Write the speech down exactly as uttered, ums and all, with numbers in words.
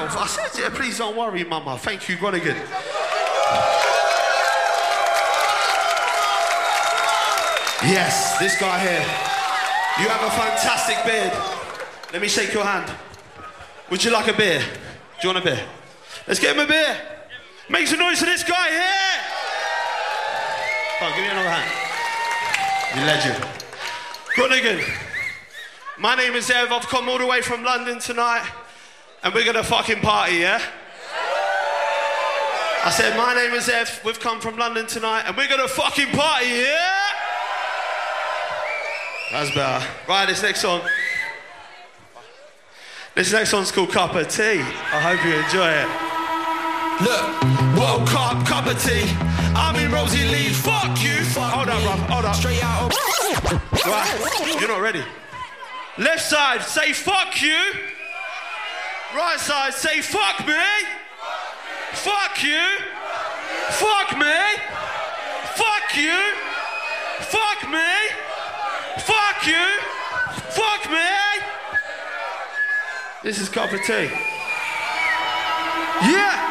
I said, yeah, please don't worry, mama. Thank you, Groningen. Yes, this guy here. You have a fantastic beard. Let me shake your hand. Would you like a beer? Do you want a beer? Let's get him a beer. Make some noise for this guy here. Come on, give me another hand. You legend. Groningen. My name is Ev. I've come all the way from London tonight, and we're gonna fucking party, yeah? I said, my name is Ev. We've come from London tonight, and we're gonna fucking party, yeah? That's better. Right, this next song. This next song's called Cup of Tea. I hope you enjoy it. Look, World Cup, cup of tea. I'm in Rosie Lee. Fuck you. Fuck hold up, bro. Hold up. Straight out. Right, you're not ready. Left side, say fuck you. Right side, say fuck me. Fuck you. Fuck me. Fuck you. Fuck me. Fuck you! Fuck me! This is Cup of Tea. Yeah!